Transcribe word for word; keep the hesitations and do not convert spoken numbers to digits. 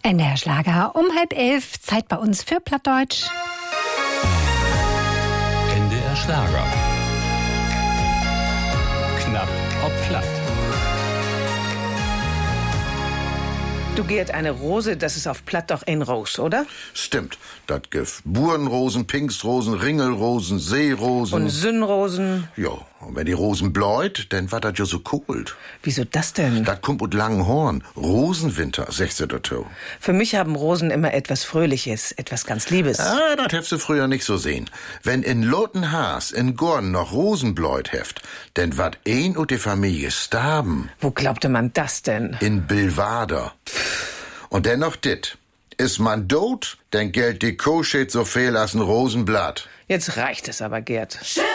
N D R Schlager um halb elf, Zeit bei uns für Plattdeutsch. N D R Schlager. Knapp ob Platt. Du, Gerd, eine Rose, das ist auf Platt doch ein Ros, oder? Stimmt. Das gibt Burenrosen, Pingstrosen, Ringelrosen, Seerosen. Und Sünnrosen. Ja, und wenn die Rosen bläut, dann war das ja so kalt. Wieso das denn? Das kommt mit langen Horn. Rosenwinter, sagst du dazu. Für mich haben Rosen immer etwas Fröhliches, etwas ganz Liebes. Ah, das hättest du früher nicht so sehen. Wenn in Lotenhaas in Gorn noch Rosen bläut heft, denn wat ein und die Familie starben. Wo glaubte man das denn? In Billwader. Und dennoch dit. Ist man tot, dann gilt die Koschet so viel als ein Rosenblatt. Jetzt reicht es aber, Gerd.